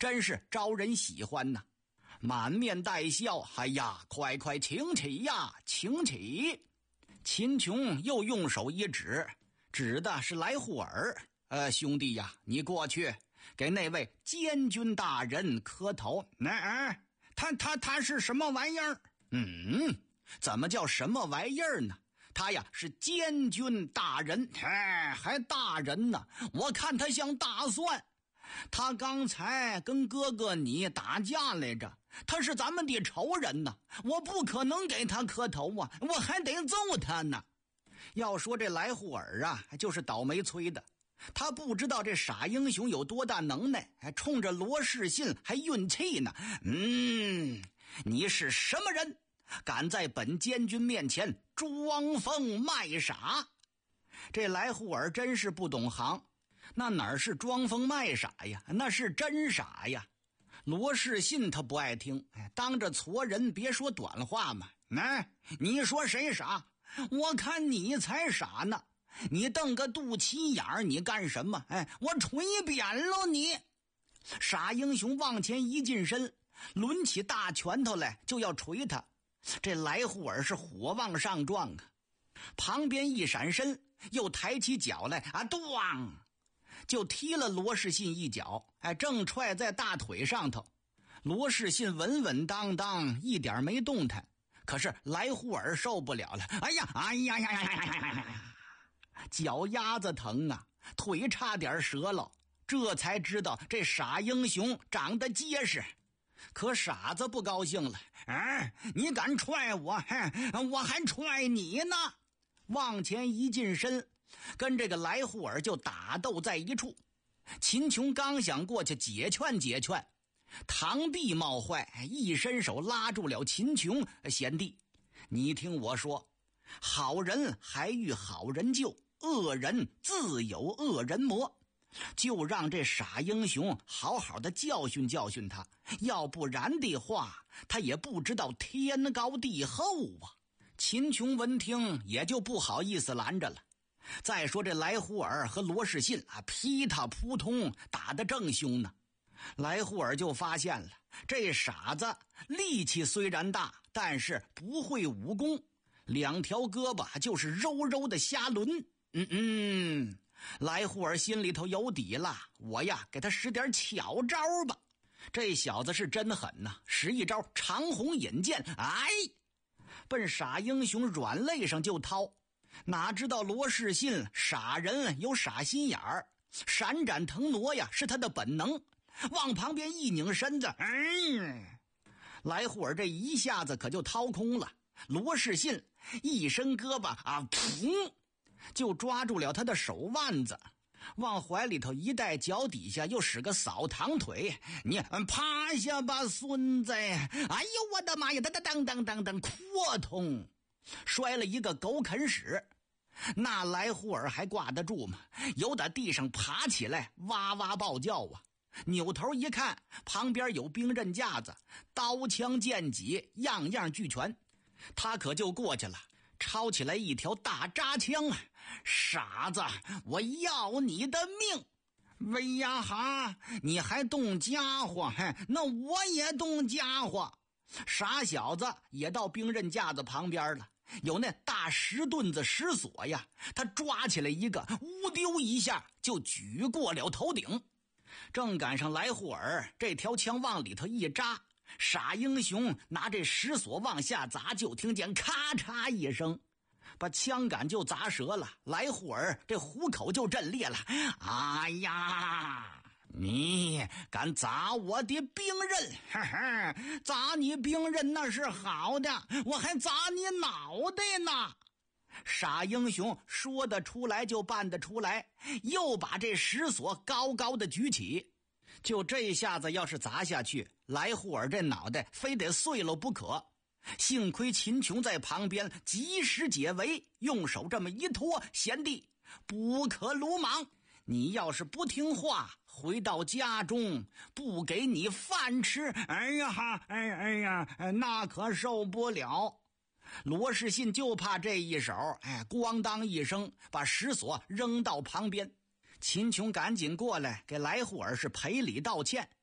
真是招人喜欢呐。满面带笑，哎呀，快快请起呀，请起！秦琼又用手一指，指的是来护尔。兄弟呀，你过去给那位监军大人磕头。他是什么玩意儿？怎么叫什么玩意儿呢？他呀是监军大人。还大人呢？我看他像大蒜。他刚才跟哥哥你打架来着，他是咱们的仇人呢，我不可能给他磕头啊，我还得揍他呢。要说这来护尔啊，就是倒霉催的。他不知道这傻英雄有多大能耐，还冲着罗士信还运气呢。你是什么人？敢在本监军面前装疯卖傻？这来护尔真是不懂行，那哪是装疯卖傻呀，那是真傻呀。罗士信他不爱听，当着矬人别说短话嘛。你说谁傻？我看你才傻呢。你瞪个肚脐眼儿，你干什么？我捶扁了你！傻英雄往前一近身，抡起大拳头来就要捶他。这来护尔是火往上撞啊，旁边一闪身，又抬起脚来咣，就踢了罗士信一脚，正踹在大腿上头。罗士信稳稳当当，一点没动弹。可是来护尔受不了了，哎呀，脚丫子疼啊，腿差点折了。这才知道这傻英雄长得结实。可傻子不高兴了，你敢踹我，我还踹你呢！往前一近身，跟这个来护尔就打斗在一处。秦琼刚想过去解劝，唐弼冒坏，一伸手拉住了秦琼。贤弟，你听我说，好人还遇好人救，恶人自有恶人磨。就让这傻英雄好好的教训教训他，要不然的话他也不知道天高地厚啊。秦琼闻听也就不好意思拦着了。再说这来护尔和罗士信噼他扑通打得正凶呢。来护尔就发现了，这傻子力气虽然大，但是不会武功，两条胳膊就是柔柔的虾轮。来护尔心里头有底了，我呀给他使点巧招吧。这小子是真狠呐，使一招长虹引剑，奔傻英雄软肋上就掏。哪知道罗士信傻人有傻心眼儿，闪展腾挪呀是他的本能，往旁边一拧身子，来护尔这一下子可就掏空了。罗士信一伸胳膊噗，就抓住了他的手腕子，往怀里头一带，脚底下又使个扫堂腿。你趴下吧，孙子！哎呦我的妈呀！当，扩通，摔了一个狗啃屎。那来护尔还挂得住吗？由打地上爬起来，哇哇暴叫啊！扭头一看，旁边有兵刃架子，刀枪剑戟样样俱全，他可就过去了，抄起来一条大扎枪。傻子，我要你的命！喂呀哈，你还动家伙？那我也动家伙。傻小子也到兵刃架子旁边了，有那大石盾子石锁呀，他抓起来一个，呜丢一下就举过了头顶。正赶上来护尔这条枪往里头一扎，傻英雄拿这石锁往下砸，就听见咔嚓一声，把枪杆就砸折了。来护尔这虎口就震裂了。哎呀，你敢砸我的兵刃？砸你兵刃那是好的，我还砸你脑袋呢。傻英雄说得出来就办得出来，又把这石锁高高的举起。就这下子要是砸下去，来护尔这脑袋非得碎了不可。幸亏秦琼在旁边及时解围，用手这么一拖，贤弟不可鲁莽，你要是不听话，回到家中不给你饭吃，哎呀，那可受不了。罗士信就怕这一手，咣当一声把石锁扔到旁边。秦琼赶紧过来给来护尔是赔礼道歉，